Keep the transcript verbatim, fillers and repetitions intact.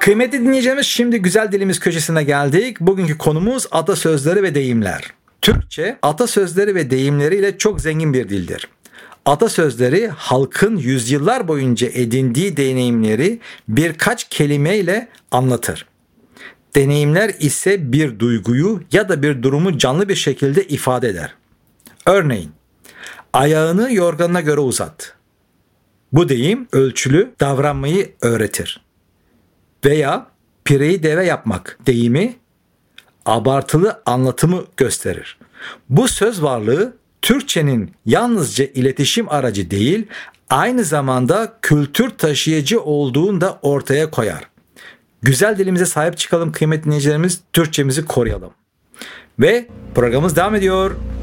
Kıymetli dinleyeceğimiz, şimdi güzel dilimiz köşesine geldik. Bugünkü konumuz atasözleri ve deyimler. Türkçe atasözleri ve deyimleriyle çok zengin bir dildir. Atasözleri halkın yüzyıllar boyunca edindiği deneyimleri birkaç kelimeyle anlatır. Deneyimler ise bir duyguyu ya da bir durumu canlı bir şekilde ifade eder. Örneğin, ayağını yorganına göre uzat. Bu deyim ölçülü davranmayı öğretir. Veya pireyi deve yapmak deyimi abartılı anlatımı gösterir. Bu söz varlığı Türkçenin yalnızca iletişim aracı değil, aynı zamanda kültür taşıyıcı olduğunu da ortaya koyar. Güzel dilimize sahip çıkalım kıymetli dinleyicilerimiz, Türkçemizi koruyalım. Ve programımız devam ediyor.